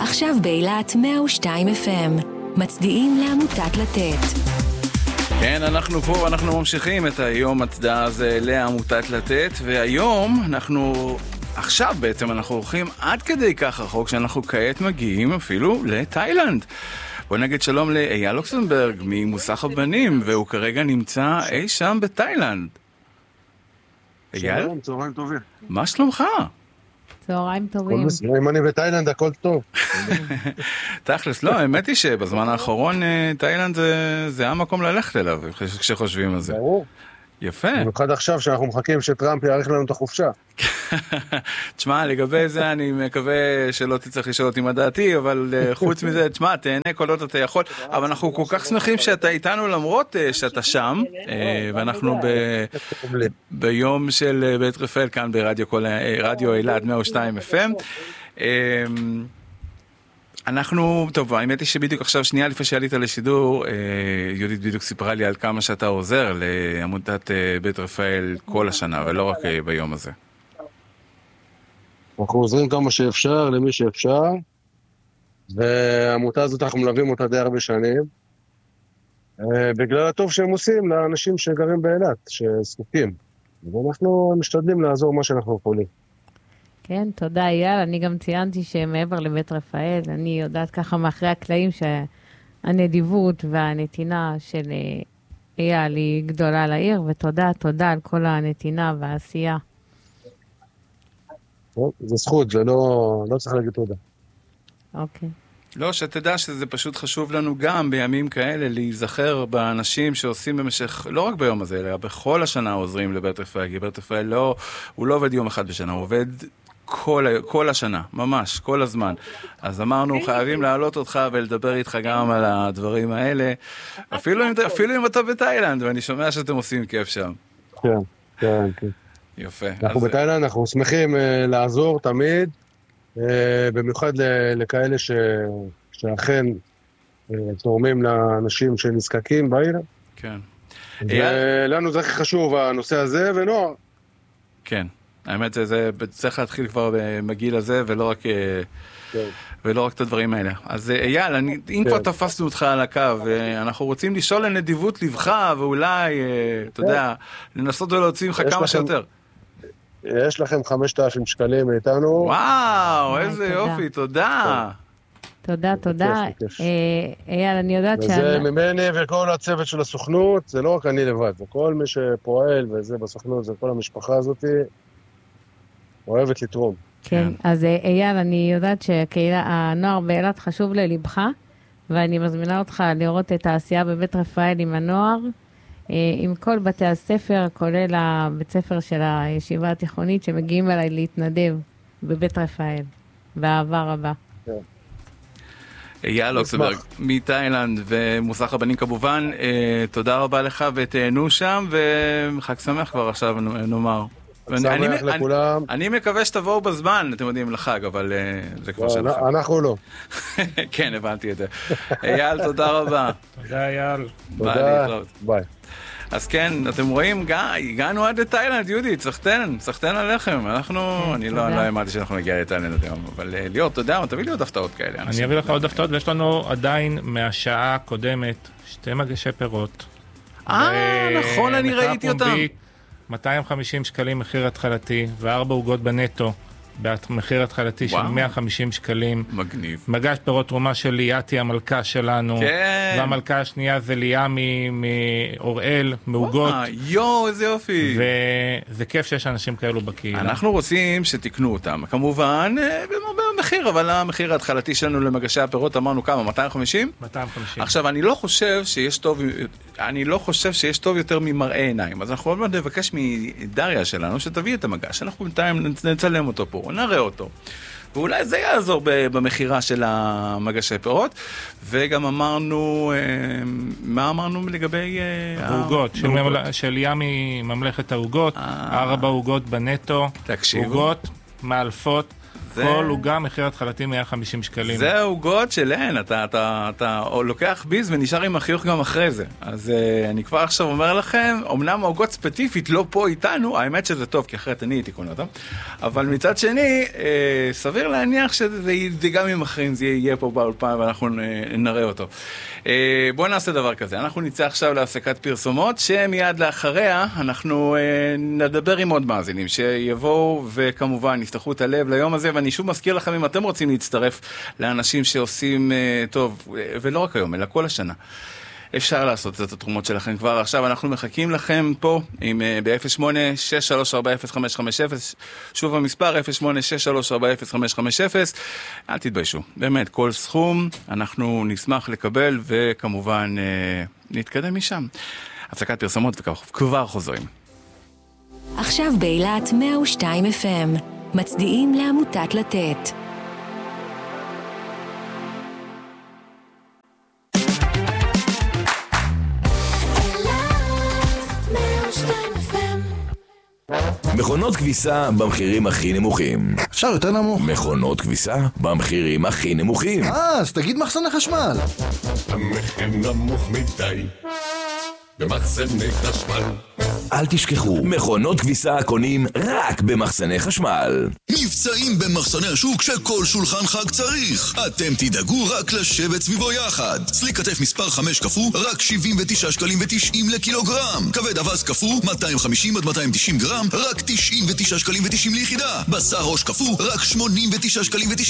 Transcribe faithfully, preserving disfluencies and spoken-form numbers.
עכשיו באילת מאה ושתיים אף אם. מצדיעים לעמותת לתת. כן, אנחנו פה ואנחנו ממשיכים את היום הצדעה הזה לעמותת לתת, והיום אנחנו, עכשיו בעצם אנחנו הולכים עד כדי כך רחוק שאנחנו כעת מגיעים אפילו לתאילנד. בוא נגיד שלום לאייל לוקסנברג ממוסך הבנים, והוא כרגע נמצא אי שם בתאילנד. אייל? שלום, צהריים טובים. מה שלומך? צהריים טובים. אם אני בתאילנד הכל טוב. תכלס, לא, האמת היא שבזמן האחרון תאילנד זה, זה המקום ללכת אליו, כשחושבים על זה. ברור. יפה. במיוחד עכשיו שאנחנו מחכים שטראמפ יאריך לנו את החופשה. תשמע, לגבי זה אני מקווה שלא תצטרך לשאול אותי מה דעתי, אבל חוץ מזה, תשמע, תהנה כל עוד אתה יכול, אבל אנחנו כל כך שמחים שאתה איתנו למרות שאתה שם, ואנחנו ביום של בית רפאל כאן ברדיו אילת מאה ושתיים אף אם. אנחנו, טוב, האמת היא שבדיוק עכשיו שנייה לפני שעלית לשידור, יהודית בדיוק סיפרה לי על כמה שאתה עוזר לעמותת בית רפאל כל השנה, ולא רק ביום הזה. אנחנו עוזרים כמה שאפשר, למי שאפשר, והעמותה הזאת אנחנו מלווים אותה די הרבה שנים, בגלל הטוב שהם עושים לאנשים שגרים באילת, שזקוקים. ואנחנו משתדלים לעזור מה שאנחנו יכולים. כן, תודה אייל. אני גם ציינתי שמעבר לבית רפאל, אני יודעת ככה מאחרי הקלעים שהנדיבות והנתינה של אייל היא גדולה לעיר, ותודה, תודה על כל הנתינה והעשייה. זה זכות, זה לא, לא צריך להגיד תודה. אוקיי. לא, שתדע שזה פשוט חשוב לנו גם בימים כאלה להיזכר באנשים שעושים במשך, לא רק ביום הזה, אלא בכל השנה עוזרים לבית רפאל, כי בית רפאל לא, הוא לא עובד יום אחד בשנה, הוא עובד כל, כל השנה, ממש, כל הזמן. אז אמרנו, חייבים להעלות אותך ולדבר איתך גם על הדברים האלה, אפילו אם, אפילו אם אתה בתאילנד, ואני שומע שאתם עושים כיף שם. כן, כן, כן. יפה. אנחנו אז... בתאילנד, אנחנו שמחים uh, לעזור תמיד, uh, במיוחד לכאלה ש... שאכן uh, תורמים לאנשים שנזקקים בעיר. כן. ולנו זה הכי חשוב, הנושא הזה, ונוער. כן. האמת זה, זה צריך להתחיל כבר בגיל הזה, ולא רק, כן. ולא רק את הדברים האלה. אז אייל, אני, אם כן. כבר תפסנו אותך על הקו, אנחנו רוצים לשאול לנדיבות לבך, ואולי, כן. אתה יודע, לנסות ולהוציא ממך כמה לכם, שיותר. יש לכם חמשת אלפים שקלים מאיתנו. וואו, איזה תודה. יופי, תודה. תודה, תודה. אייל, אני יודעת וזה שאני... ממני וכל הצוות של הסוכנות, זה לא רק אני לבד, זה כל מי שפועל, וזה בסוכנות, זה כל המשפחה הזאת, אוהבת לתרום. כן, אז אייל, אני יודעת שהנוער באילת חשוב ללבך, ואני מזמינה אותך לראות את העשייה בבית רפאל עם הנוער, עם כל בתי הספר, כולל הבית ספר של הישיבה התיכונית, שמגיעים אליי להתנדב בבית רפאל, באהבה רבה. כן. אייל לוקסנברג מתאילנד ומוסך הבנים כמובן, תודה רבה לך ותהנו שם, וחג שמח כבר עכשיו נאמר. שמח לכולם. אני מקווה שתבואו בזמן, אתם יודעים, לחג, אבל זה כבר שלכם. אנחנו לא. כן, הבנתי את זה. אייל, תודה רבה. תודה אייל. תודה, ביי. אז כן, אתם רואים, הגענו עד לתאילנד, יהודית, סחטן, סחטן עליכם. אנחנו, אני לא האמנתי שאנחנו נגיע לתאילנד היום, אבל ליאור, אתה יודע, תביא לי עוד הפתעות כאלה. אני אביא לך עוד הפתעות, ויש לנו עדיין מהשעה הקודמת שתי מגשי פירות. אה, נכון, אני ראיתי אותם. מאתיים וחמישים שקלים מחיר התחלתי, וארבע עוגות בנטו, במחיר התחלתי של מאה וחמישים שקלים. מגניב. מגש פירות תרומה של ליאתי, המלכה שלנו. כן. והמלכה השנייה זה ליה מאוראל, מעוגות. יו, איזה יופי. וזה כיף שיש אנשים כאלו בקהילה. אנחנו רוצים שתקנו אותם. כמובן, במחיר, אבל המחיר ההתחלתי שלנו למגשי הפירות, אמרנו כמה? מאתיים וחמישים? מאתיים וחמישים. עכשיו, אני לא חושב שיש טוב, אני לא חושב שיש טוב יותר ממראה עיניים. אז אנחנו עוד מעט נבקש מדריה שלנו שתביא את המגש. אנחנו בינתיים נצלם אותו פה. נראה אותו. ואולי זה יעזור במחירה של המגשי פירות. וגם אמרנו, מה אמרנו לגבי העוגות, של ימי ממלכת העוגות, ארבע עוגות בנטו, עוגות מאלפות, כל עוגה מחיר התחלתי מאה וחמישים שקלים. זה עוגות שלהן, אתה, אתה, אתה לוקח ביס ונשאר עם החיוך גם אחרי זה. אז uh, אני כבר עכשיו אומר לכם, אמנם העוגות ספציפית לא פה איתנו, האמת שזה טוב, כי אחרת אני הייתי קונה אותם, אבל מצד שני, uh, סביר להניח שזה זה גם עם אחרים, זה יהיה פה באולפן ואנחנו נראה אותו. Uh, בואו נעשה דבר כזה, אנחנו נצא עכשיו להפסקת פרסומות, שמיד לאחריה אנחנו uh, נדבר עם עוד מאזינים, שיבואו וכמובן יפתחו את הלב ליום הזה, ואני שוב מזכיר לכם אם אתם רוצים להצטרף לאנשים שעושים uh, טוב, uh, ולא רק היום, אלא כל השנה. אפשר לעשות את התרומות שלכם כבר עכשיו, אנחנו מחכים לכם פה עם, uh, ב-אפס שמונה שש שלוש ארבע אפס חמש חמש אפס, שוב המספר אפס שמונה שש שלוש ארבע אפס חמש חמש אפס, אל תתביישו, באמת, כל סכום אנחנו נשמח לקבל, וכמובן uh, נתקדם משם. הפסקת פרסומות וכבר חוזרים. עכשיו באילת מאה ושתיים אף אם, מצדיעים לעמותת לתת. מכונות כביסה במחירים הכי נמוכים. אפשר יותר נמוך. מכונות כביסה במחירים הכי נמוכים. אה, אז תגיד מחסני חשמל. המחיר נמוך מדי במחסני חשמל. אל תשכחו, מכונות כביסה קונים רק במחסני חשמל. מבצעים במחסני השוק שכל שולחן חג צריך. אתם תדאגו רק לשבת סביבו יחד. סליק כתף מספר חמש קפוא, רק שבעים ותשעה שקלים ותשעים לקילוגרם. כבד אבז קפוא, מאתיים וחמישים עד מאתיים ותשעים גרם, רק תשעים ותשעה שקלים ותשעים ליחידה. בשר ראש קפוא, רק שמונים ותשעה שקלים ותשעים.